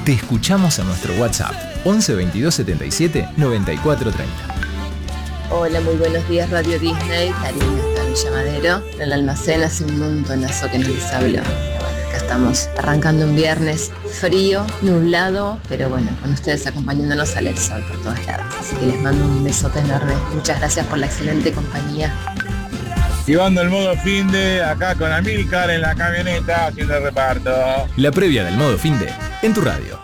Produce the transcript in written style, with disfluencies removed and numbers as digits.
Te escuchamos a nuestro WhatsApp 11 22 77 94 30. Hola, muy buenos días Radio Disney, Karina está en Villa Madero. En el almacén hace un montonazo que no les hablo. Bueno, acá estamos arrancando un viernes frío, nublado, pero bueno, con ustedes acompañándonos sale el sol por todos lados. Así que les mando un besote enorme. Muchas gracias por la excelente compañía. Activando el modo finde, acá con Amílcar en la camioneta haciendo el reparto. La previa del modo finde en tu radio.